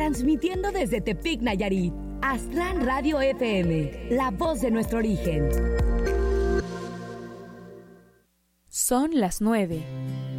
Transmitiendo desde Tepic, Nayarit, Aztlán Radio FM, la voz de nuestro origen. Son las 9.